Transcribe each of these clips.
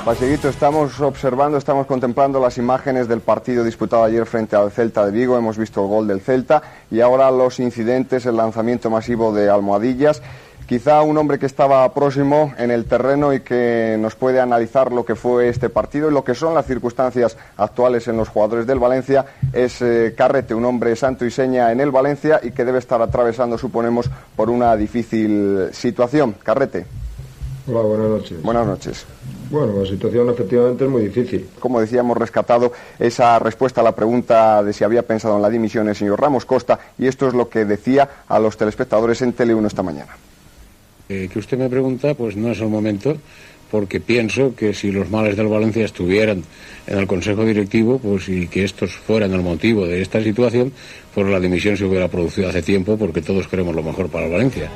Pasiguito, estamos contemplando las imágenes del partido disputado ayer frente al Celta de Vigo. Hemos visto el gol del Celta y ahora los incidentes, el lanzamiento masivo de almohadillas. Quizá un hombre que estaba próximo en el terreno y que nos puede analizar lo que fue este partido y lo que son las circunstancias actuales en los jugadores del Valencia es Carrete, un hombre santo y seña en el Valencia y que debe estar atravesando, suponemos, por una difícil situación. Carrete. Hola, buenas noches. Buenas noches. Bueno, la situación efectivamente es muy difícil. Como decía, hemos rescatado esa respuesta a la pregunta de si había pensado en la dimisión el señor Ramos Costa y esto es lo que decía a los telespectadores en Tele 1 esta mañana. Que usted me pregunta, pues no es el momento, porque pienso que si los males del Valencia estuvieran en el Consejo Directivo, pues y que estos fueran el motivo de esta situación, pues la dimisión se hubiera producido hace tiempo, porque todos queremos lo mejor para el Valencia.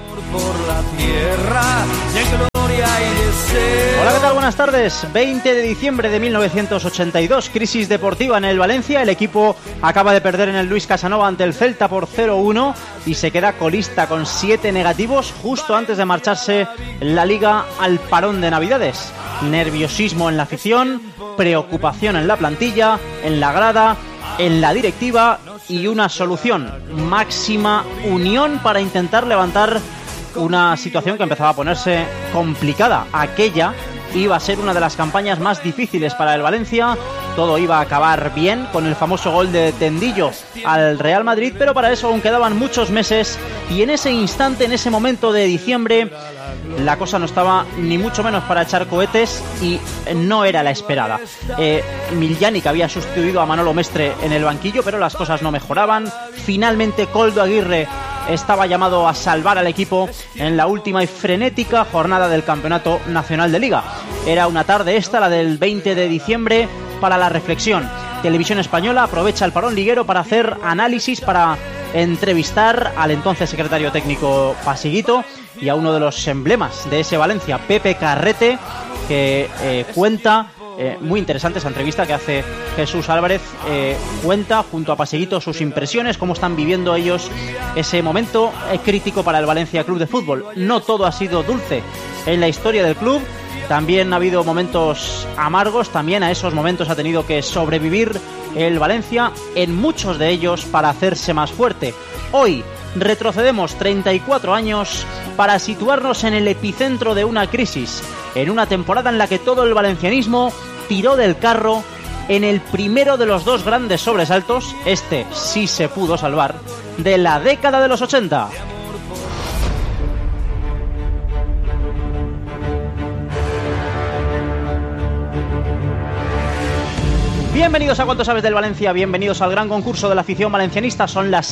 Hola, ¿qué tal? Buenas tardes. 20 de diciembre de 1982, crisis deportiva en el Valencia. El equipo acaba de perder en el Luis Casanova ante el Celta por 0-1 y se queda colista con 7 negativos justo antes de marcharse la Liga al parón de Navidades. Nerviosismo en la afición, preocupación en la plantilla, en la grada, en la directiva y una solución: máxima unión para intentar levantar una situación que empezaba a ponerse complicada. Aquella iba a ser una de las campañas más difíciles para el Valencia. Todo iba a acabar bien con el famoso gol de Tendillo al Real Madrid, pero para eso aún quedaban muchos meses y en ese instante, en ese momento de diciembre, la cosa no estaba ni mucho menos para echar cohetes y no era la esperada. Miljanic había sustituido a Manolo Mestre en el banquillo, pero las cosas no mejoraban. Finalmente Koldo Aguirre estaba llamado a salvar al equipo en la última y frenética jornada del Campeonato Nacional de Liga. Era una tarde esta, la del 20 de diciembre, para la reflexión. Televisión Española aprovecha el parón liguero para hacer análisis, para entrevistar al entonces secretario técnico Pasiguito y a uno de los emblemas de ese Valencia, Pepe Carrete, que cuenta... muy interesante esa entrevista que hace Jesús Álvarez. Cuenta junto a Pasiguito sus impresiones, cómo están viviendo ellos ese momento crítico para el Valencia Club de Fútbol. No todo ha sido dulce en la historia del club, también ha habido momentos amargos, también a esos momentos ha tenido que sobrevivir el Valencia, en muchos de ellos para hacerse más fuerte. Hoy retrocedemos 34 años para situarnos en el epicentro de una crisis, en una temporada en la que todo el valencianismo tiró del carro en el primero de los dos grandes sobresaltos, este sí se pudo salvar, de la década de los 80. Bienvenidos a Cuánto Sabes del Valencia, bienvenidos al gran concurso de la afición valencianista. Son las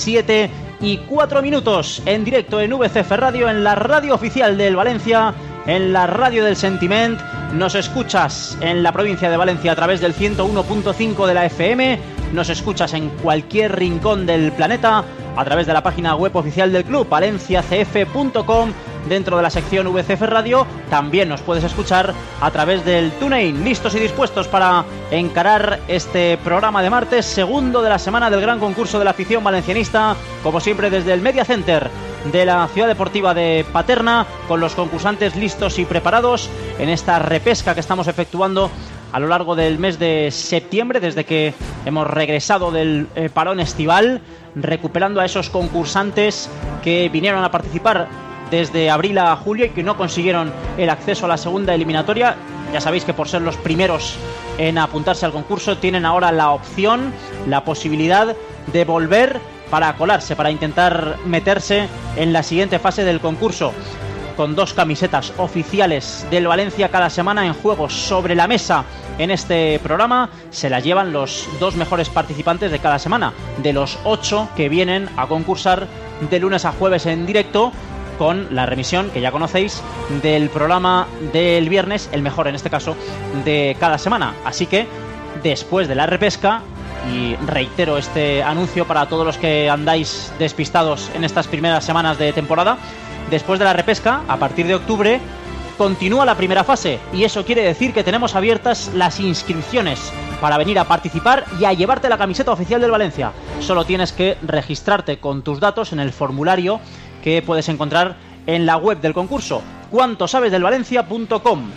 7:04 en directo en VCF Radio, en la radio oficial del Valencia, en la radio del Sentiment. Nos escuchas en la provincia de Valencia a través del 101.5 de la FM, nos escuchas en cualquier rincón del planeta a través de la página web oficial del club, valenciacf.com. Dentro de la sección VCF Radio también nos puedes escuchar a través del TuneIn. Listos y dispuestos para encarar este programa de martes, segundo de la semana del gran concurso de la afición valencianista, como siempre desde el Media Center de la Ciudad Deportiva de Paterna, con los concursantes listos y preparados en esta repesca que estamos efectuando a lo largo del mes de septiembre, desde que hemos regresado del parón estival, recuperando a esos concursantes que vinieron a participar desde abril a julio y que no consiguieron el acceso a la segunda eliminatoria. Ya sabéis que por ser los primeros en apuntarse al concurso tienen ahora la opción, la posibilidad de volver para colarse, para intentar meterse en la siguiente fase del concurso. Con 2 camisetas oficiales del Valencia cada semana en juego sobre la mesa en este programa, se las llevan los 2 mejores participantes de cada semana, de los 8 que vienen a concursar de lunes a jueves en directo, con la remisión, que ya conocéis, del programa del viernes, el mejor en este caso, de cada semana. Así que, después de la repesca, y reitero este anuncio para todos los que andáis despistados en estas primeras semanas de temporada, después de la repesca, a partir de octubre, continúa la primera fase, y eso quiere decir que tenemos abiertas las inscripciones para venir a participar y a llevarte la camiseta oficial del Valencia. Solo tienes que registrarte con tus datos en el formulario que puedes encontrar en la web del concurso, cuantosabesdelvalencia.com.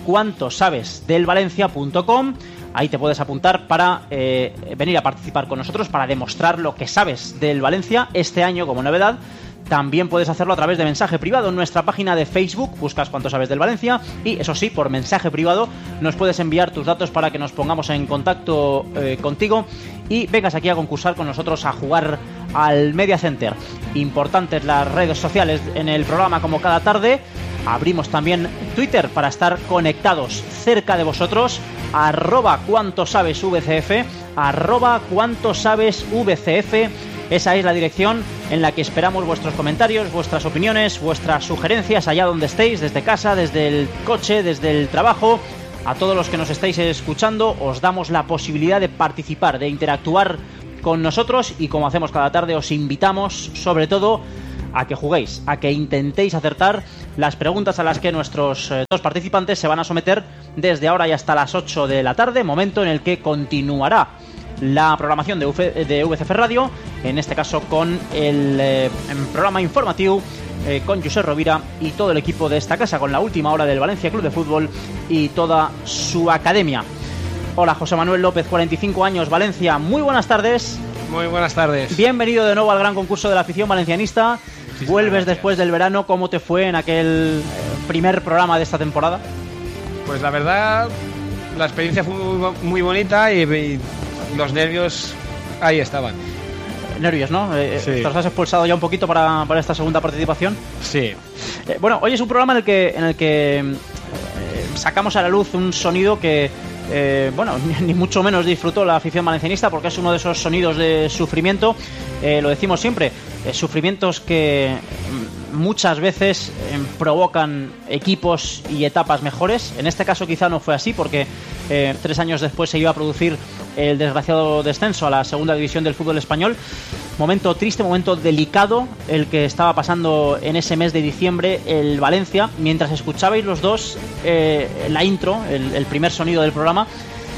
cuantosabesdelvalencia.com. Ahí te puedes apuntar para venir a participar con nosotros, para demostrar lo que sabes del Valencia este año como novedad. También puedes hacerlo a través de mensaje privado en nuestra página de Facebook, buscas Cuánto Sabes del Valencia, y eso sí, por mensaje privado nos puedes enviar tus datos para que nos pongamos en contacto contigo y vengas aquí a concursar con nosotros, a jugar al Media Center. Importantes las redes sociales en el programa como cada tarde. Abrimos también Twitter para estar conectados cerca de vosotros, @cuantosabesvcf, @cuantosabesvcf. Esa es la dirección en la que esperamos vuestros comentarios, vuestras opiniones, vuestras sugerencias allá donde estéis, desde casa, desde el coche, desde el trabajo. A todos los que nos estáis escuchando os damos la posibilidad de participar, de interactuar con nosotros y, como hacemos cada tarde, os invitamos sobre todo a que juguéis, a que intentéis acertar las preguntas a las que nuestros dos participantes se van a someter desde ahora y hasta las 8 de la tarde, momento en el que continuará la programación de VCF Radio, en este caso con el programa informativo con Josep Rovira y todo el equipo de esta casa, con la última hora del Valencia Club de Fútbol y toda su academia. Hola, José Manuel López, 45 años, Valencia, muy buenas tardes. Muy buenas tardes. Bienvenido de nuevo al gran concurso de la afición valencianista. Sí, vuelves después del verano. ¿Cómo te fue en aquel primer programa de esta temporada? Pues la verdad, la experiencia fue muy bonita y los nervios ahí estaban. Nervios, ¿no? Sí. ¿Te los has expulsado ya un poquito para esta segunda participación? Sí. Bueno, hoy es un programa en el que sacamos a la luz un sonido que ni mucho menos disfrutó la afición valencianista, porque es uno de esos sonidos de sufrimiento, lo decimos siempre, sufrimientos que muchas veces provocan equipos y etapas mejores. En este caso quizá no fue así, porque 3 años después se iba a producir el desgraciado descenso a la segunda división del fútbol español. Momento triste, momento delicado el que estaba pasando en ese mes de diciembre el Valencia. Mientras escuchabais los dos la intro, el primer sonido del programa,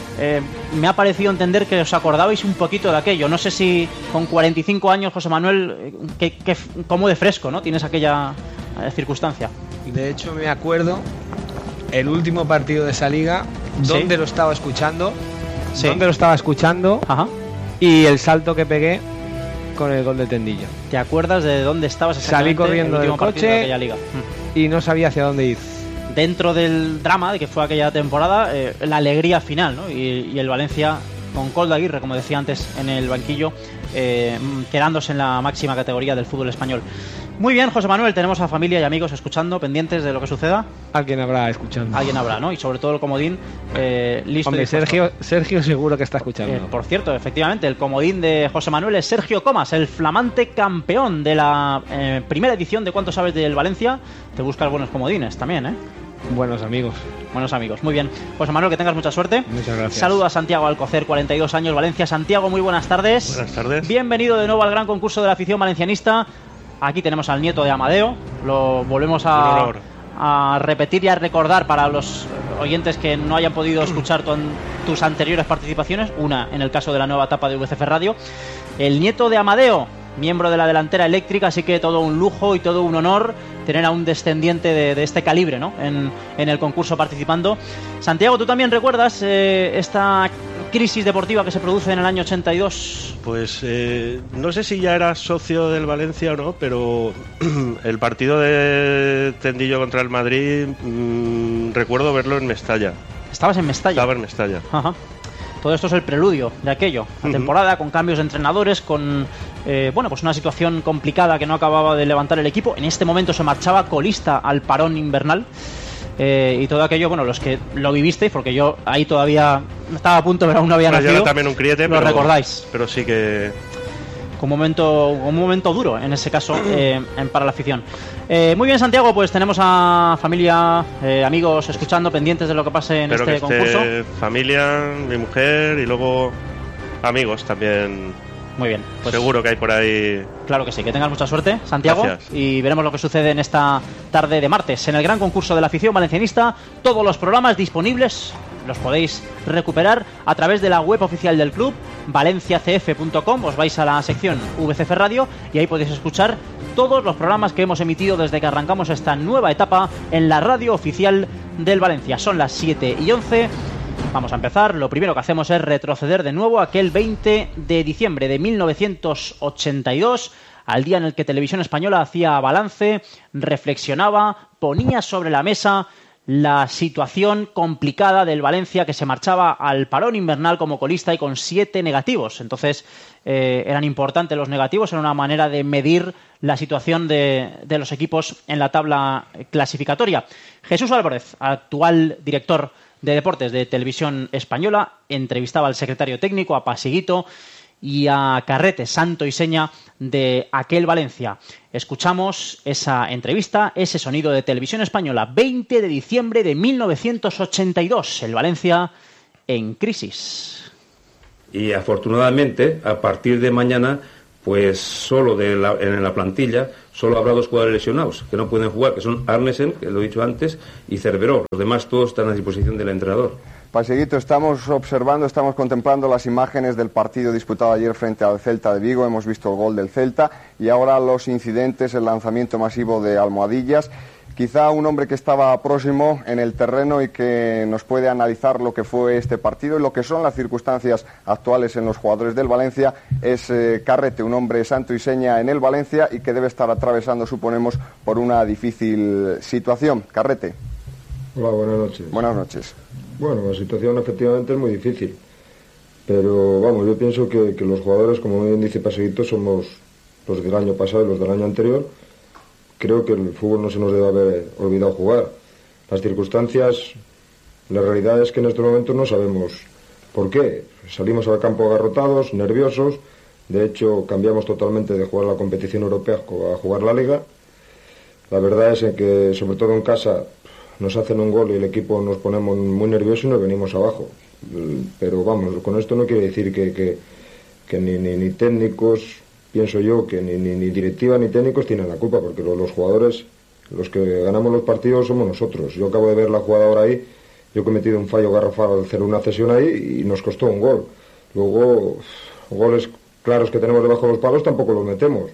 me ha parecido entender que os acordabais un poquito de aquello. No sé si con 45 años, José Manuel, cómo de fresco, ¿no?, tienes aquella circunstancia. De hecho, me acuerdo el último partido de esa liga, donde lo estaba escuchando. Sí. Donde lo estaba escuchando. Ajá. Y el salto que pegué con el gol de Tendillo. ¿Te acuerdas de dónde estabas exactamente? Salí corriendo el último del partido de coche aquella liga. Y no sabía hacia dónde ir. Dentro del drama de que fue aquella temporada, la alegría final, ¿no? Y el Valencia con Koldo Aguirre, como decía antes, en el banquillo, quedándose en la máxima categoría del fútbol español. Muy bien, José Manuel, tenemos a familia y amigos escuchando, pendientes de lo que suceda. Alguien habrá escuchando. Alguien habrá, ¿no? Y sobre todo el comodín listo. Hombre, y dispuesto. Sergio seguro que está escuchando. Por cierto, efectivamente, el comodín de José Manuel es Sergio Comas, el flamante campeón de la primera edición de Cuánto Sabes del Valencia. Te buscas buenos comodines también, ¿eh? Buenos amigos. Buenos amigos, muy bien. José Manuel, que tengas mucha suerte. Muchas gracias. Saludo a Santiago Alcocer, 42 años, Valencia. Santiago, muy buenas tardes. Buenas tardes. Bienvenido de nuevo al gran concurso de la afición valencianista. Aquí tenemos al nieto de Amadeo. Lo volvemos a repetir y a recordar para los oyentes que no hayan podido escuchar tus anteriores participaciones. Una en el caso de la nueva etapa de VCF Radio. El nieto de Amadeo, miembro de la delantera eléctrica, así que todo un lujo y todo un honor tener a un descendiente de este calibre, ¿no?, en el concurso participando. Santiago, ¿tú también recuerdas esta crisis deportiva que se produce en el año 82? Pues no sé si ya era socio del Valencia o no, pero el partido de Tendillo contra el Madrid, recuerdo verlo en Mestalla. ¿Estabas en Mestalla? Estaba en Mestalla. Ajá. Todo esto es el preludio de aquello, la temporada, con cambios de entrenadores, con pues una situación complicada que no acababa de levantar el equipo. En este momento se marchaba colista al parón invernal, y todo aquello, bueno, los que lo vivisteis, porque yo ahí todavía estaba a punto, pero aún no había nacido. Yo era también un criete, lo recordáis. Pero sí que... Un momento duro en ese caso para la afición. Muy bien, Santiago, pues tenemos a familia, amigos escuchando, pendientes de lo que pase en este concurso. Familia, mi mujer y luego amigos también. Muy bien, pues seguro que hay por ahí. Claro que sí, que tengas mucha suerte, Santiago. Gracias. Y veremos lo que sucede en esta tarde de martes en el gran concurso de la afición valencianista. Todos los programas disponibles los podéis recuperar a través de la web oficial del club, valenciacf.com. Os vais a la sección VCF Radio y ahí podéis escuchar todos los programas que hemos emitido desde que arrancamos esta nueva etapa en la radio oficial del Valencia. Son las 7:11. Vamos a empezar. Lo primero que hacemos es retroceder de nuevo a aquel 20 de diciembre de 1982, al día en el que Televisión Española hacía balance, reflexionaba, ponía sobre la mesa la situación complicada del Valencia, que se marchaba al parón invernal como colista y con 7 negativos. Entonces eran importantes los negativos, era una manera de medir la situación de los equipos en la tabla clasificatoria. Jesús Álvarez, actual director de deportes de Televisión Española, entrevistaba al secretario técnico, a Pasiguito y a Carrete, santo y seña de aquel Valencia. Escuchamos esa entrevista, ese sonido de Televisión Española, 20 de diciembre de 1982, el Valencia en crisis. Y afortunadamente, a partir de mañana, pues solo en la plantilla, solo habrá 2 jugadores lesionados que no pueden jugar, que son Arnesen, que lo he dicho antes, y Cerveró. Los demás todos están a disposición del entrenador. Pasiguito, estamos contemplando las imágenes del partido disputado ayer frente al Celta de Vigo. Hemos visto el gol del Celta y ahora los incidentes, el lanzamiento masivo de almohadillas. Quizá un hombre que estaba próximo en el terreno y que nos puede analizar lo que fue este partido y lo que son las circunstancias actuales en los jugadores del Valencia es Carrete, un hombre santo y seña en el Valencia y que debe estar atravesando, suponemos, por una difícil situación. Carrete. Hola, buenas noches. Buenas noches. Bueno, la situación efectivamente es muy difícil, pero vamos, yo pienso que los jugadores, como bien dice Pasiguito, somos los del año pasado y los del año anterior. Creo que el fútbol no se nos debe haber olvidado jugar. Las circunstancias, la realidad es que en estos momentos no sabemos por qué. Salimos al campo agarrotados, nerviosos. De hecho, cambiamos totalmente de jugar la competición europea a jugar la Liga. La verdad es que, sobre todo en casa, nos hacen un gol y el equipo nos ponemos muy nerviosos y nos venimos abajo. Pero vamos, con esto no quiere decir que ni técnicos, pienso yo, que ni directiva ni técnicos tienen la culpa, porque los jugadores, los que ganamos los partidos somos nosotros. Yo acabo de ver la jugada ahora ahí, yo he cometido un fallo garrafal al hacer una cesión ahí y nos costó un gol. Luego, goles claros que tenemos debajo de los palos tampoco los metemos.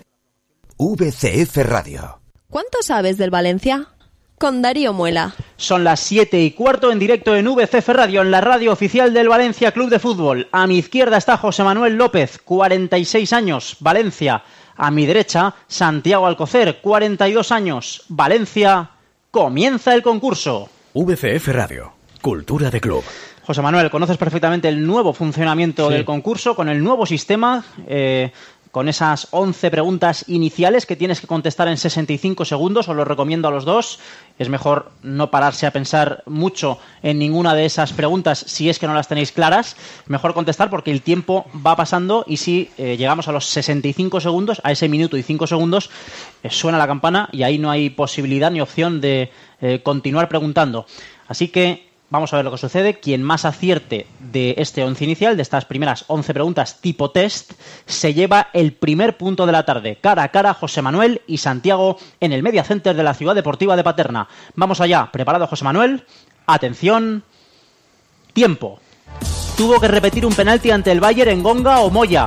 VCF Radio. ¿Cuánto sabes del Valencia? Con Darío Muela. Son las 7:15 en directo en VCF Radio, en la radio oficial del Valencia Club de Fútbol. A mi izquierda está José Manuel López, 46 años, Valencia. A mi derecha, Santiago Alcocer, 42 años, Valencia. Comienza el concurso. VCF Radio, cultura de club. José Manuel, conoces perfectamente el nuevo funcionamiento del concurso, con el nuevo sistema, con esas 11 preguntas iniciales que tienes que contestar en 65 segundos, os lo recomiendo a los dos. Es mejor no pararse a pensar mucho en ninguna de esas preguntas si es que no las tenéis claras. Mejor contestar porque el tiempo va pasando y si llegamos a los 65 segundos, a ese minuto y 5 segundos, suena la campana y ahí no hay posibilidad ni opción de continuar preguntando. Así que vamos a ver lo que sucede. Quien más acierte de este 11 inicial, de estas primeras 11 preguntas tipo test, se lleva el primer punto de la tarde. Cara a cara, José Manuel y Santiago en el Media Center de la Ciudad Deportiva de Paterna. Vamos allá. ¿Preparado, José Manuel? Atención. Tiempo. ¿Tuvo que repetir un penalti ante el Bayern en Gonga o Moya?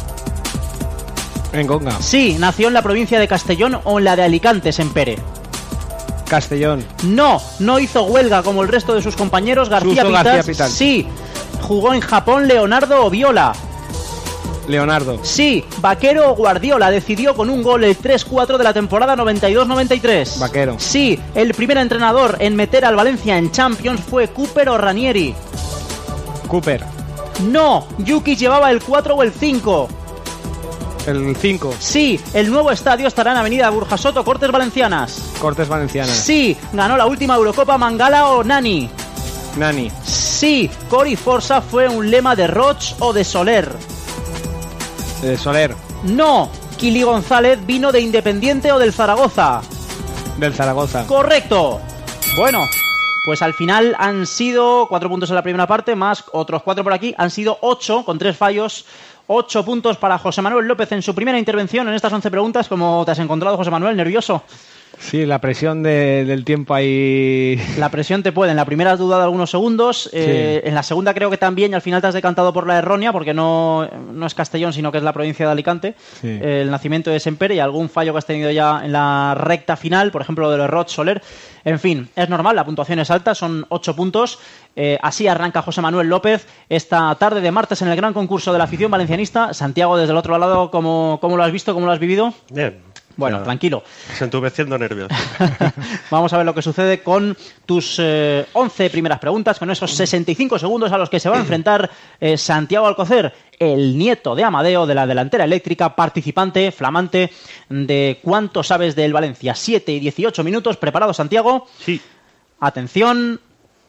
En Gonga. Sí. ¿Nació en la provincia de Castellón o en la de Alicante, Sempere? Castellón. No hizo huelga como el resto de sus compañeros. García Pitas. Sí. ¿Jugó en Japón Leonardo o Viola? Leonardo. Sí. ¿Vaquero o Guardiola decidió con un gol el 3-4 de la temporada 92-93? Vaquero. Sí. ¿El primer entrenador en meter al Valencia en Champions fue Cooper o Ranieri? Cooper. No. ¿Yukis llevaba el 4 o el 5? El 5. Sí. ¿El nuevo estadio estará en Avenida Burjasot o Cortes Valencianas? Cortes Valencianas. Sí. ¿Ganó la última Eurocopa Mangala o Nani? Nani. Sí. ¿Cori Forza fue un lema de Roch o de Soler? De Soler. No. ¿Kili González vino de Independiente o del Zaragoza? Del Zaragoza. Correcto. Bueno, pues al final han sido 4 puntos en la primera parte, más otros 4 por aquí. Han sido 8 con 3 fallos. 8 puntos para José Manuel López en su primera intervención en estas 11 preguntas. ¿Cómo te has encontrado, José Manuel? ¿Nervioso? Sí, la presión del tiempo ahí... La presión te puede. En la primera has dudado algunos segundos. En la segunda creo que también, y al final te has decantado por la errónea, porque no es Castellón, sino que es la provincia de Alicante. Sí. El nacimiento de Sempere, y algún fallo que has tenido ya en la recta final, por ejemplo, lo de Rod Soler. En fin, es normal, la puntuación es alta, son 8 puntos. Así arranca José Manuel López esta tarde de martes en el gran concurso de la afición valencianista. Santiago, desde el otro lado, ¿cómo lo has visto? ¿Cómo lo has vivido? Bien. Bueno, tranquilo. Se entumeciendo nervios. Vamos a ver lo que sucede con tus 11 primeras preguntas, con esos 65 segundos a los que se va a enfrentar Santiago Alcocer, el nieto de Amadeo, de la delantera eléctrica, participante, flamante de ¿Cuánto sabes del Valencia? 7 y 18 minutos. ¿Preparado, Santiago? Sí. Atención.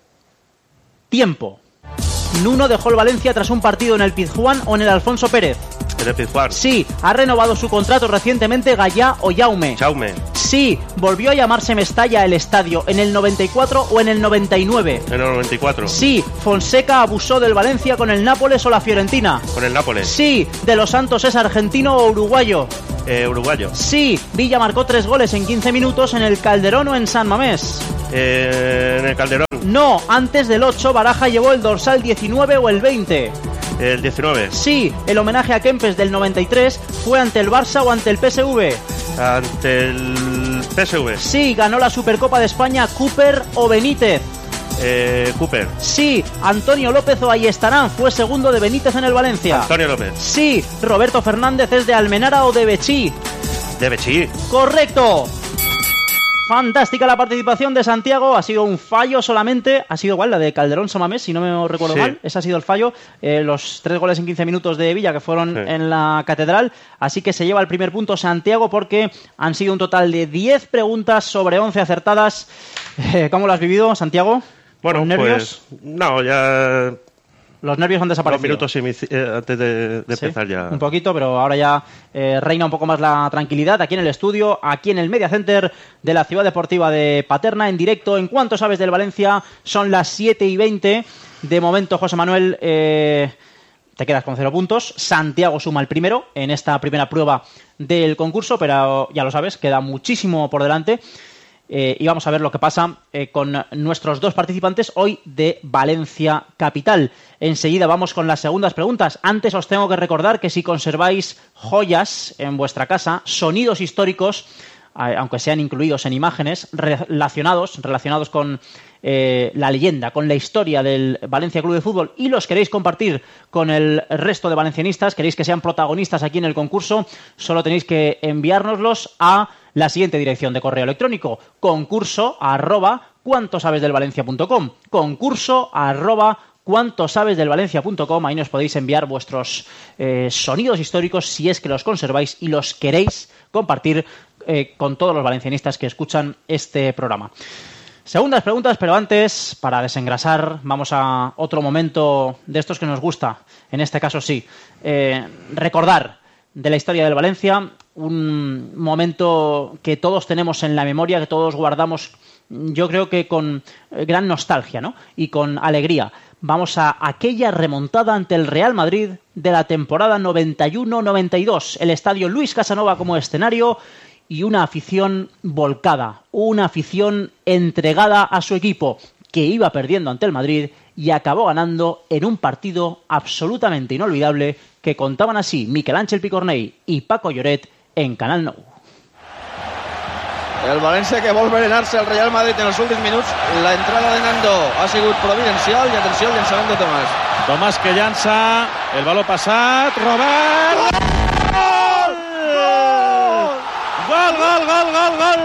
Tiempo. Nuno dejó el Valencia tras un partido en el Pizjuán o en el Alfonso Pérez. En el Pizjuán. Sí. ¿Ha renovado su contrato recientemente Gallá o Jaume? Jaume. Sí. ¿Volvió a llamarse Mestalla el estadio en el 94 o en el 99? En el 94. Sí. ¿Fonseca abusó del Valencia con el Nápoles o la Fiorentina? Con el Nápoles. Sí. ¿De los Santos es argentino o uruguayo? Uruguayo. Sí. Villa marcó 3 goles en 15 minutos en el Calderón o en San Mamés. En el Calderón. No. Antes del 8, Baraja llevó el dorsal 19 o el 20. El 19. Sí. ¿El homenaje a Kempes del 93 fue ante el Barça o ante el PSV? Ante el PSV. Sí. ¿Ganó la Supercopa de España Cooper o Benítez? Cooper. Sí. ¿Antonio López o Ayestarán fue segundo de Benítez en el Valencia? Antonio López. Sí. ¿Roberto Fernández es de Almenara o de Bechí? De Bechí. ¡Correcto! Fantástica la participación de Santiago, ha sido un fallo solamente, ha sido igual la de Calderón Samamés, si no me recuerdo mal, ese ha sido el fallo, los 3 goles en 15 minutos de Villa que fueron en la Catedral, así que se lleva el primer punto Santiago porque han sido un total de 10 preguntas sobre 11 acertadas. ¿Cómo lo has vivido, Santiago? Bueno, ¿Los nervios? Pues no, ya... Los nervios han desaparecido. 2 minutos antes de empezar ya. Un poquito, pero ahora ya reina un poco más la tranquilidad aquí en el estudio, aquí en el Media Center de la Ciudad Deportiva de Paterna, en directo. ¿En cuánto sabes del Valencia? Son las 7:20. De momento, José Manuel, te quedas con 0 puntos. Santiago suma el primero en esta primera prueba del concurso, pero ya lo sabes, queda muchísimo por delante. Y vamos a ver lo que pasa con nuestros 2 participantes hoy de Valencia Capital. Enseguida vamos con las segundas preguntas. Antes os tengo que recordar que si conserváis joyas en vuestra casa, sonidos históricos, aunque sean incluidos en imágenes, relacionados con la leyenda, con la historia del Valencia Club de Fútbol, y los queréis compartir con el resto de valencianistas, queréis que sean protagonistas aquí en el concurso, solo tenéis que enviárnoslos a la siguiente dirección de correo electrónico: concurso@cuantosabesdelvalencia.com, concurso@cuantosabesdelvalencia.com. Ahí nos podéis enviar vuestros sonidos históricos si es que los conserváis y los queréis compartir con todos los valencianistas que escuchan este programa. Segundas preguntas, pero antes, para desengrasar, vamos a otro momento de estos que nos gusta. En este caso sí, recordar de la historia del Valencia, un momento que todos tenemos en la memoria, que todos guardamos, yo creo que con gran nostalgia, ¿no? Y con alegría. Vamos a aquella remontada ante el Real Madrid de la temporada 91-92, el estadio Luis Casanova como escenario y una afición volcada, una afición entregada a su equipo, que iba perdiendo ante el Madrid y acabó ganando en un partido absolutamente inolvidable que contaban así Miquel Ángel Picornell y Paco Lloret en Canal 9. El València que vol berenar-se al Real Madrid en els últims minuts. La entrada de Nando ha sigut providencial i atenció al llançament de Tomàs. Tomàs que llança, el baló passat, Robert! Gol! Gol, gol, gol, gol, gol!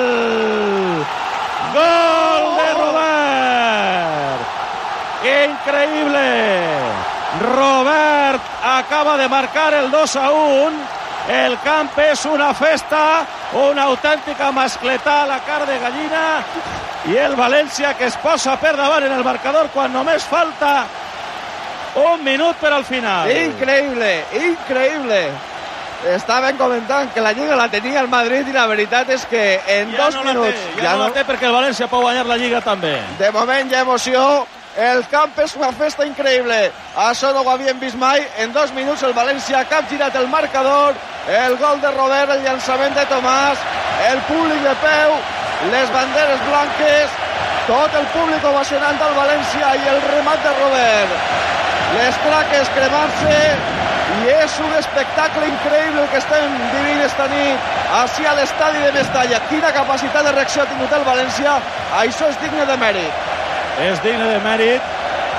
Gol de Robert! Increïble! Robert acaba de marcar el 2-1. El camp és una festa, una autèntica mascletà a la cara de gallina, i el València que es posa per davant en el marcador quan només falta un minut per al final. Increïble, increïble. Estaven comentant que la Lliga la tenia el Madrid i la veritat és que en ja 2 no minuts... Ja no la té perquè el València pot guanyar la Lliga també. De moment hi ha emoció. El camp és una festa increïble. Això no ho havíem vist mai. En 2 minuts el València ha capgirat el marcador. El gol de Robert, el llançament de Tomàs. el públic de peu, les banderes blanques, tot el públic ovacionant al València i el remat de Robert. Les traques cremant-se i és un espectacle increïble el que estem vivint esta nit així a l'estadi de Mestalla. Quina capacitat de reacció ha tingut el València, això és digne de mèrit. És digne de mèrit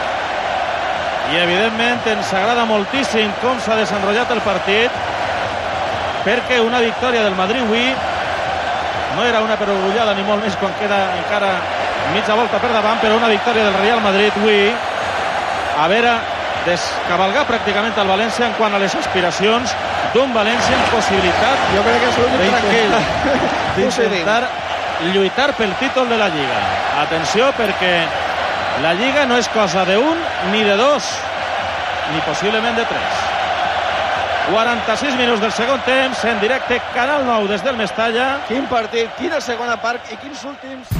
i evidentment ens agrada moltíssim com s'ha desenrotllat el partit, perquè una victòria del Madrid avui no era una perorgullada ni molt més quan queda encara mitja volta per davant, però una victòria del Real Madrid avui a veure descavalgar pràcticament el València en quant a les aspiracions d'un València en possibilitat, jo crec que és l'únic tranquil d'intentar lluitar pel títol de la Lliga. Atenció, perquè la Lliga no és cosa d'un ni de dos, ni possiblement de tres. 46 minuts del segon temps, en directe, Canal 9 des del Mestalla. Quin partit, quina segona part i quins últims...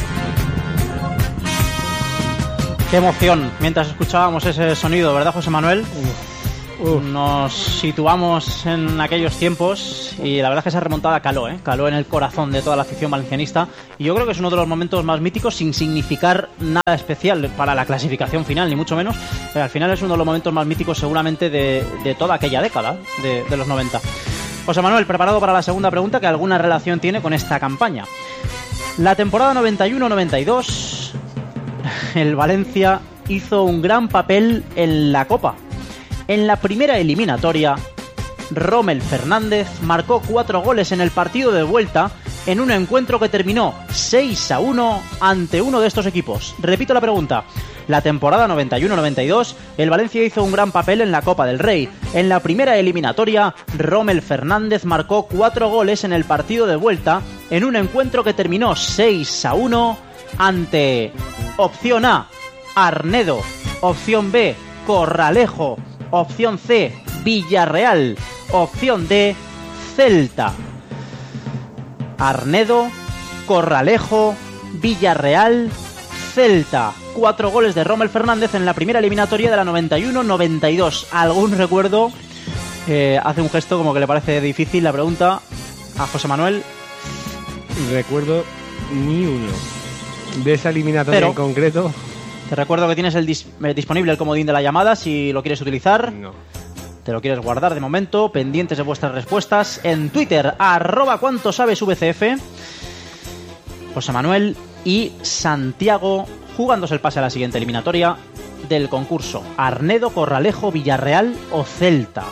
Qué emoción mientras escuchábamos ese sonido, ¿verdad, José Manuel? Nos situamos en aquellos tiempos y la verdad es que esa remontada caló en el corazón de toda la afición valencianista, y yo creo que es uno de los momentos más míticos, sin significar nada especial para la clasificación final, ni mucho menos. Al final es uno de los momentos más míticos seguramente de toda aquella década, de los 90. José Manuel, preparado para la segunda pregunta, que alguna relación tiene con esta campaña. La temporada 91-92... el Valencia hizo un gran papel en la Copa. En la primera eliminatoria, Rommel Fernández marcó 4 goles en el partido de vuelta en un encuentro que terminó 6-1 ante uno de estos equipos. Repito la pregunta. La temporada 91-92, el Valencia hizo un gran papel en la Copa del Rey. En la primera eliminatoria, Rommel Fernández marcó 4 goles en el partido de vuelta en un encuentro que terminó 6-1 ante... Opción A, Arnedo. Opción B, Corralejo. Opción C, Villarreal. Opción D, Celta. Arnedo, Corralejo, Villarreal, Celta. 4 goles de Rommel Fernández en la primera eliminatoria de la 91-92. ¿Algún recuerdo? Hace un gesto como que le parece difícil la pregunta a José Manuel. Recuerdo ni uno de esa eliminatoria. Pero, en concreto, te recuerdo que tienes disponible el comodín de la llamada si lo quieres utilizar. No. Te lo quieres guardar de momento, pendientes de vuestras respuestas en Twitter, @cuantosabesvcf. José Manuel y Santiago jugándose el pase a la siguiente eliminatoria del concurso: Arnedo, Corralejo, Villarreal o Celta.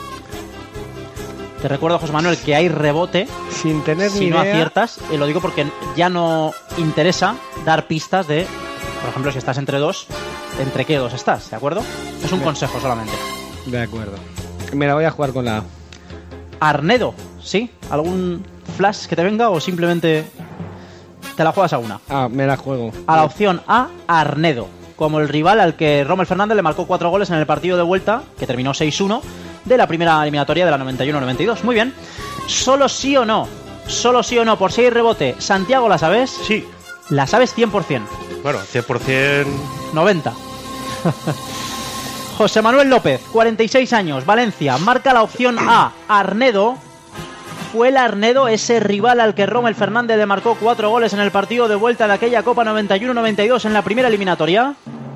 Te recuerdo, José Manuel, que hay rebote sin tener si ni no idea. aciertas. Lo digo porque ya no interesa dar pistas de, por ejemplo, si estás entre dos, ¿entre qué dos estás? ¿De acuerdo? Es un consejo solamente. De acuerdo. Me la voy a jugar con la A. Arnedo, ¿sí? ¿Algún flash que te venga o simplemente te la juegas a una? Ah, me la juego. A la opción A, Arnedo, como el rival al que Rommel Fernández le marcó 4 goles en el partido de vuelta, que terminó 6-1, de la primera eliminatoria de la 91-92. Muy bien. ¿Solo sí o no? Solo sí o no, por si hay rebote. Santiago, ¿la sabes? Sí. ¿La sabes 100%? Bueno, 100%... 90. José Manuel López, 46 años, Valencia, marca la opción A, Arnedo. ¿Fue el Arnedo ese rival al que Rommel Fernández le marcó 4 goles en el partido de vuelta de aquella Copa 91-92 en la primera eliminatoria?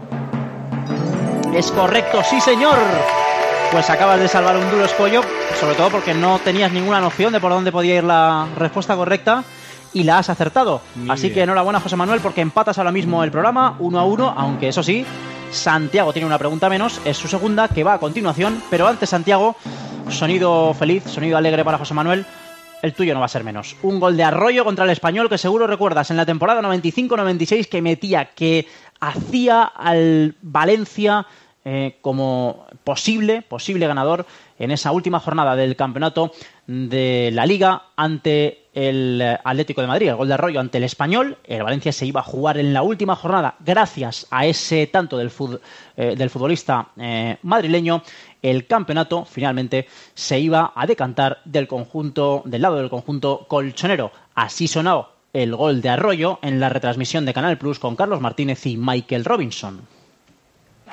Es correcto, sí señor. Pues acabas de salvar un duro escollo, sobre todo porque no tenías ninguna noción de por dónde podía ir la respuesta correcta y la has acertado. Así que enhorabuena, José Manuel, porque empatas ahora mismo el programa 1-1, aunque eso sí, Santiago tiene una pregunta menos, es su segunda, que va a continuación. Pero antes, Santiago, sonido feliz, sonido alegre para José Manuel. El tuyo no va a ser menos. Un gol de Arroyo contra el Español, que seguro recuerdas en la temporada 95-96, que hacía al Valencia como posible ganador en esa última jornada del campeonato de la Liga ante el Atlético de Madrid. El gol de Arroyo ante el Español. El Valencia se iba a jugar en la última jornada gracias a ese tanto del futbolista madrileño. El campeonato finalmente se iba a decantar del lado del conjunto colchonero. Así sonó el gol de Arroyo en la retransmisión de Canal Plus con Carlos Martínez y Michael Robinson.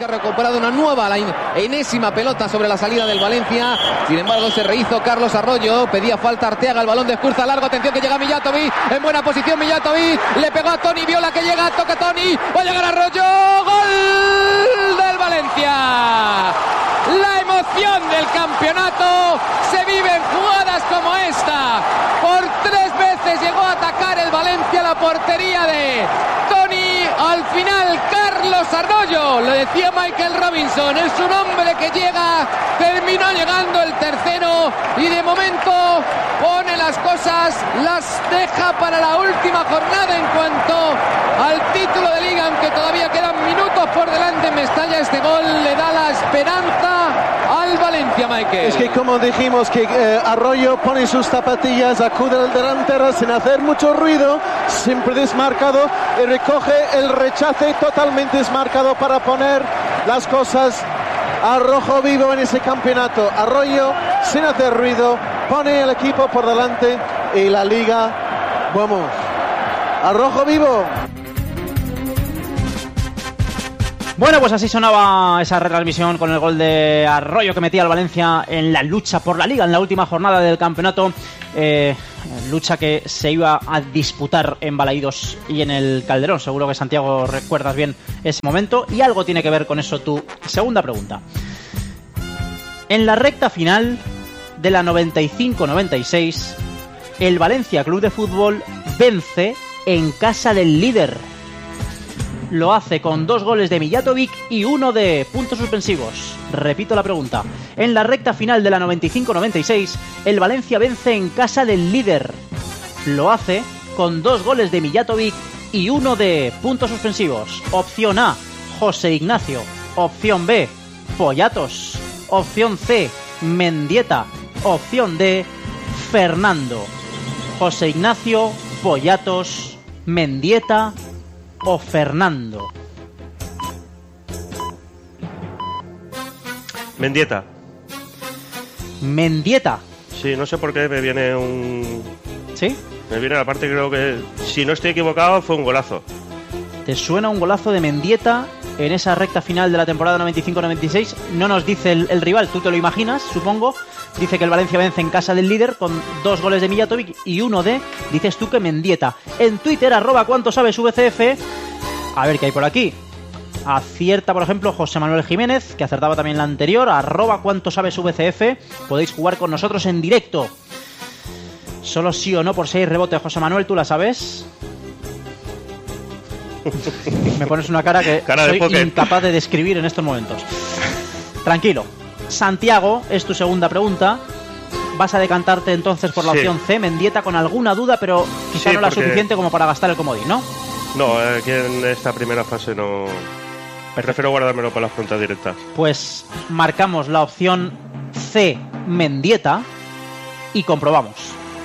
que ha recuperado una nueva, la enésima pelota sobre la salida del Valencia. Sin embargo, se rehizo Carlos Arroyo, pedía falta Arteaga, el balón descursa largo, atención que llega Mijatovic, en buena posición Mijatovic, le pegó a Toni, Viola que llega, toca Toni, va a llegar Arroyo, gol del Valencia. La emoción del campeonato se vive en jugadas como esta. Por 3 veces llegó a atacar el Valencia la portería de Toni. Al final Carlos Arroyo, lo decía Michael Robinson, es un hombre que llega, terminó llegando el tercero y de momento pone las cosas, las deja para la última jornada en cuanto al título de liga, aunque todavía quedan minutos por delante en Mestalla. Este gol le da la esperanza al Valencia, Michael. Es que como dijimos que Arroyo pone sus zapatillas, acude al delantero sin hacer mucho ruido, siempre desmarcado, y recoge el rechace totalmente desmarcado para poner las cosas a rojo vivo en ese campeonato. Arroyo, sin hacer ruido, pone el equipo por delante y la liga, vamos, a rojo vivo. Bueno, pues así sonaba esa retransmisión con el gol de Arroyo que metía al Valencia en la lucha por la Liga en la última jornada del campeonato, lucha que se iba a disputar en Balaídos y en el Calderón. Seguro que, Santiago, recuerdas bien ese momento y algo tiene que ver con eso tu segunda pregunta. En la recta final de la 95-96, el Valencia Club de Fútbol vence en casa del líder. Lo hace con 2 goles de Mijatovic y 1 de puntos suspensivos. Repito la pregunta. En la recta final de la 95-96, el Valencia vence en casa del líder. Lo hace con 2 goles de Mijatovic y 1 de puntos suspensivos. Opción A, José Ignacio. Opción B, Poyatos. Opción C, Mendieta. Opción D, Fernando. José Ignacio, Poyatos, Mendieta o Fernando. Mendieta. Mendieta. Sí, no sé por qué me viene un... ¿Sí? Me viene la parte, creo que, si no estoy equivocado, fue un golazo. ¿Te suena un golazo de Mendieta en esa recta final de la temporada 95-96? No nos dice el rival, tú te lo imaginas, supongo. Dice que el Valencia vence en casa del líder con 2 goles de Mijatovic y 1 de, dices tú, que Mendieta. En Twitter, @cuantosabesvcf, a ver qué hay por aquí. Acierta, por ejemplo, José Manuel Jiménez, que acertaba también la anterior, @cuantosabesvcf. Podéis jugar con nosotros en directo. Solo sí o no por 6 rebotes, José Manuel, ¿tú la sabes? Me pones una cara que soy incapaz de describir en estos momentos. Tranquilo. Santiago, es tu segunda pregunta. Vas a decantarte entonces por la opción C, Mendieta, con alguna duda, pero quizá no la suficiente como para gastar el comodín, ¿no? No, aquí en esta primera fase no... Prefiero guardármelo para las preguntas directas. Pues marcamos la opción C, Mendieta, y comprobamos.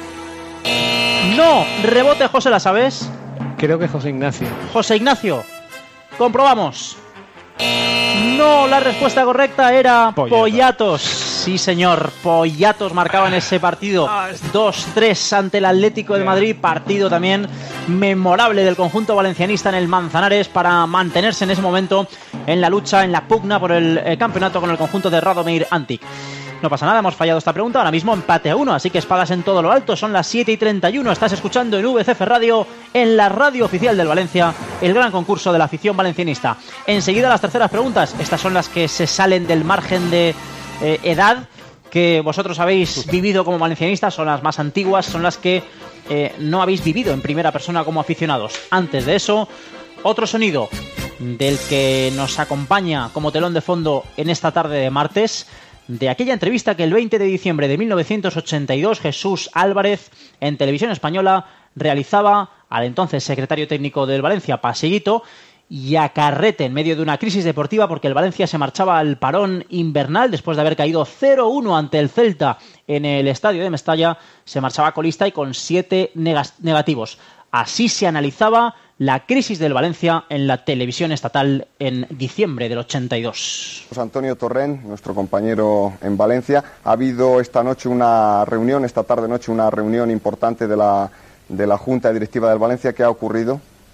No, rebote, José, ¿la sabes? Creo que José Ignacio. José Ignacio, comprobamos. No, la respuesta correcta era Poyatos. Sí, señor, Poyatos marcaba en ese partido 2-3 ante el Atlético de Madrid. Partido también memorable del conjunto valencianista en el Manzanares para mantenerse en ese momento en la lucha, en la pugna por el campeonato con el conjunto de Radomir Antic. No pasa nada, hemos fallado esta pregunta. Ahora mismo empate a 1, así que espadas en todo lo alto. Son las 7:31. Estás escuchando en VCF Radio, en la radio oficial del Valencia, el gran concurso de la afición valencianista. Enseguida las terceras preguntas. Estas son las que se salen del margen de edad que vosotros habéis vivido como valencianistas. Son las más antiguas, son las que no habéis vivido en primera persona como aficionados. Antes de eso, otro sonido del que nos acompaña como telón de fondo en esta tarde de martes, de aquella entrevista que el 20 de diciembre de 1982 Jesús Álvarez en Televisión Española realizaba al entonces secretario técnico del Valencia, Pasellito, y a carrete en medio de una crisis deportiva porque el Valencia se marchaba al parón invernal después de haber caído 0-1 ante el Celta en el estadio de Mestalla. Se marchaba colista y con 7 negativos. Así se analizaba la crisis del Valencia en la televisión estatal en diciembre del 82. José Antonio Torrent, nuestro compañero en Valencia, ha habido esta noche una reunión, esta tarde-noche una reunión importante de la Junta Directiva del Valencia. ¿Qué ha ocurrido?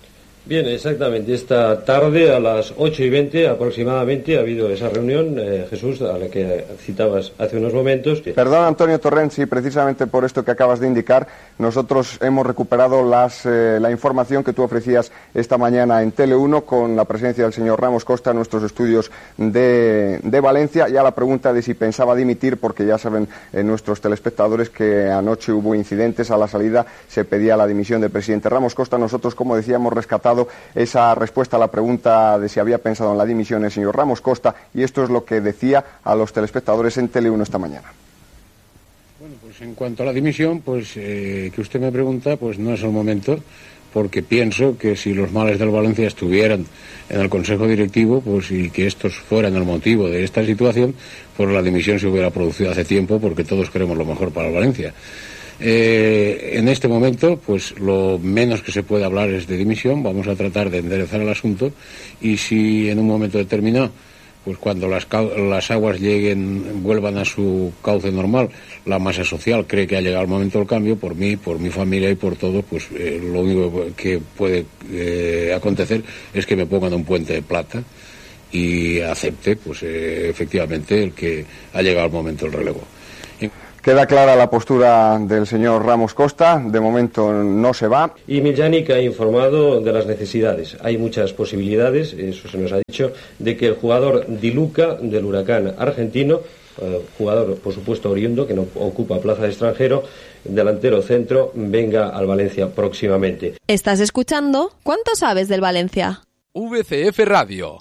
Bien, exactamente. Esta tarde a las 8:20 aproximadamente ha habido esa reunión, Jesús, a la que citabas hace unos momentos. Perdón, Antonio Torrent, precisamente por esto que acabas de indicar, nosotros hemos recuperado la información que tú ofrecías esta mañana en Tele1 con la presencia del señor Ramos Costa en nuestros estudios de Valencia. Ya la pregunta de si pensaba dimitir, porque ya saben nuestros telespectadores que anoche hubo incidentes a la salida, se pedía la dimisión del presidente Ramos Costa. Nosotros, como decíamos, rescatado esa respuesta a la pregunta de si había pensado en la dimisión el señor Ramos Costa, y esto es lo que decía a los telespectadores en Tele1 esta mañana. Bueno, pues en cuanto a la dimisión, pues que usted me pregunta, pues no es el momento, porque pienso que si los males del Valencia estuvieran en el Consejo Directivo, pues y que estos fueran el motivo de esta situación, pues la dimisión se hubiera producido hace tiempo, porque todos queremos lo mejor para el Valencia. En este momento, pues lo menos que se puede hablar es de dimisión. Vamos a tratar de enderezar el asunto, y si en un momento determinado, pues cuando las aguas vuelvan a su cauce normal, la masa social cree que ha llegado el momento del cambio, por mí, por mi familia y por todo, pues lo único que puede acontecer es que me pongan un puente de plata y acepte, pues efectivamente, el que ha llegado el momento del relevo. Queda clara la postura del señor Ramos Costa, de momento no se va. Y Miljanic ha informado de las necesidades. Hay muchas posibilidades, eso se nos ha dicho, de que el jugador Di Luca del Huracán argentino, jugador por supuesto oriundo, que no ocupa plaza de extranjero, delantero centro, venga al Valencia próximamente. ¿Estás escuchando? ¿Cuánto sabes del Valencia? VCF Radio.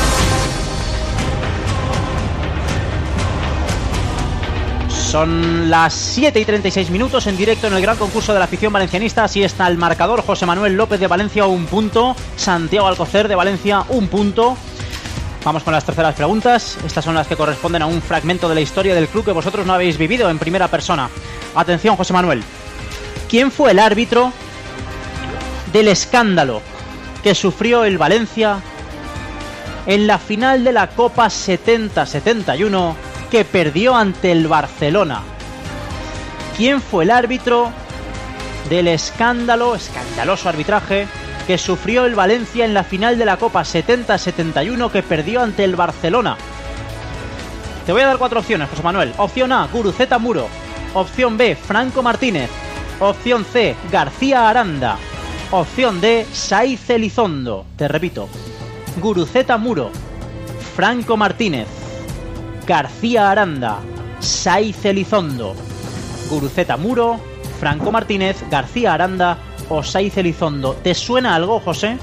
Son las 7:36 en directo en el gran concurso de la afición valencianista. Así está el marcador: José Manuel López de Valencia 1 punto, Santiago Alcocer de Valencia 1 punto. Vamos con las terceras preguntas. Estas son las que corresponden a un fragmento de la historia del club que vosotros no habéis vivido en primera persona. Atención, José Manuel. ¿Quién fue el árbitro del escándalo que sufrió el Valencia en la final de la Copa 70-71 que perdió ante el Barcelona? ¿Quién fue el árbitro del escandaloso arbitraje que sufrió el Valencia en la final de la Copa 70-71 que perdió ante el Barcelona? Te voy a dar 4 opciones, José Manuel. Opción A, Guruceta Muro. Opción B, Franco Martínez. Opción C, García Aranda. Opción D, Saiz Elizondo. Te repito: Guruceta Muro, Franco Martínez, García Aranda, Saiz Elizondo. Guruceta Muro, Franco Martínez, García Aranda o Saiz Elizondo. ¿Te suena algo, José?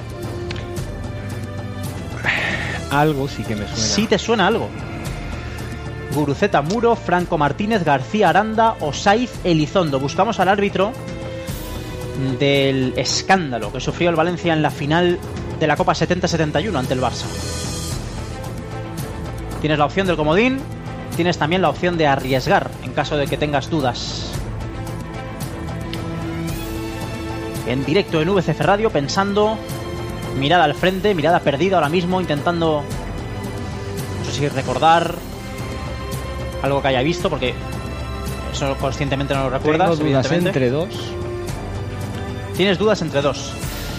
Algo sí que me suena. Sí te suena algo. Guruceta Muro, Franco Martínez, García Aranda o Saiz Elizondo. Buscamos al árbitro del escándalo que sufrió el Valencia en la final de la Copa 70-71 ante el Barça. Tienes la opción del comodín, tienes también la opción de arriesgar en caso de que tengas dudas. En directo en VCF Radio, pensando, mirada al frente, mirada perdida ahora mismo, intentando, no sé si recordar algo que haya visto, porque eso conscientemente no lo recuerdas. Tengo dudas entre dos. Tienes dudas entre dos.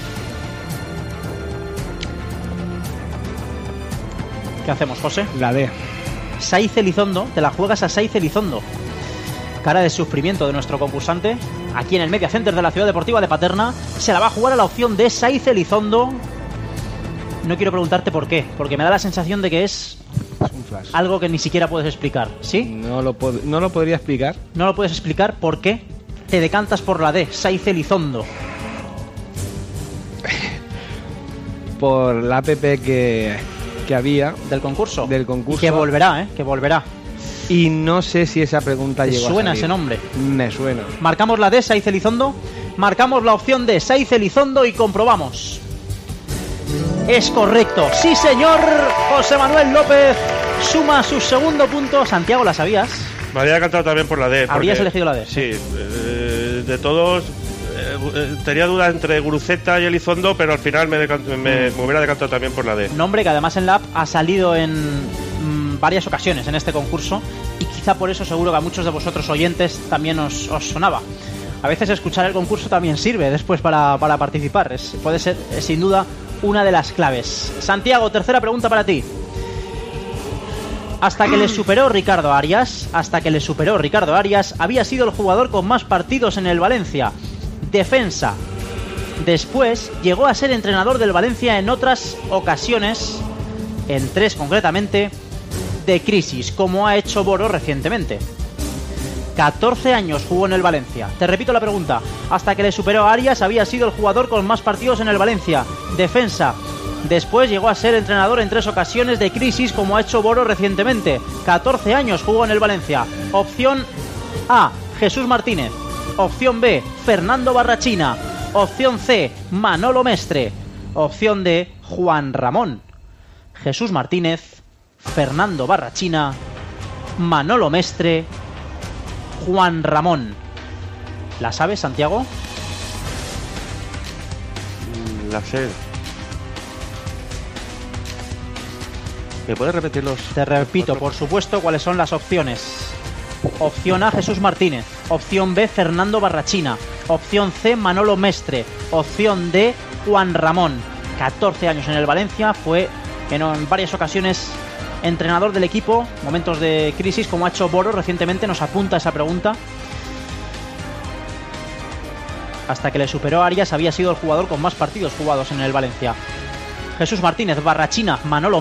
¿Qué hacemos, José? La D. Saiz Elizondo, te la juegas a Saiz Elizondo. Cara de sufrimiento de nuestro concursante, aquí en el Media Center de la Ciudad Deportiva de Paterna. Se la va a jugar a la opción de Saiz Elizondo. No quiero preguntarte por qué, porque me da la sensación de que es un flash. Algo que ni siquiera puedes explicar, ¿sí? No lo podría explicar. No lo puedes explicar. ¿Por qué te decantas por la D, Saiz Elizondo? Por la app que había del concurso. Y que volverá, que volverá. Y no sé si esa pregunta llegó a salir. ¿Suena ese nombre? Me suena. Marcamos la D, Saiz Elizondo. Marcamos la opción de Saiz Elizondo y comprobamos. Es correcto. Sí, señor. José Manuel López suma su segundo punto. Santiago, ¿la sabías? Me había cantado también por la D. ¿Habrías elegido la D? Sí. De todos, tenía duda entre Guruceta y Elizondo, pero al final me hubiera decantado también por la D. Nombre que además en la app ha salido en varias ocasiones en este concurso, y quizá por eso seguro que a muchos de vosotros oyentes también os sonaba. a veces escuchar el concurso también sirve después para participar. Puede ser, sin duda, una de las claves. Santiago, tercera pregunta para ti. Hasta que le superó Ricardo Arias, había sido el jugador con más partidos en el Valencia. Defensa. Después llegó a ser entrenador del Valencia en otras ocasiones, en 3 concretamente, de crisis, como ha hecho Boro recientemente. 14 años jugó en el Valencia. Te repito la pregunta. Hasta que le superó a Arias, había sido el jugador con más partidos en el Valencia. Defensa. Después llegó a ser entrenador en 3 ocasiones de crisis, como ha hecho Boro recientemente. 14 años jugó en el Valencia. Opción A, Jesús Martínez. Opción B, Fernando Barrachina. Opción C, Manolo Mestre. Opción D, Juan Ramón. Jesús Martínez, Fernando Barrachina, Manolo Mestre, Juan Ramón. ¿La sabes, Santiago? La sé. ¿Me puedes repetirlos? Te repito, por supuesto, cuáles son las opciones. Opción A, Jesús Martínez. Opción B, Fernando Barrachina. Opción C, Manolo Mestre. Opción D, Juan Ramón. 14 años en el Valencia, fue en varias ocasiones entrenador del equipo, momentos de crisis, como ha hecho Boro recientemente. Nos apunta esa pregunta. Hasta que le superó a Arias, había sido el jugador con más partidos jugados en el Valencia. Jesús Martínez, Barrachina, Manolo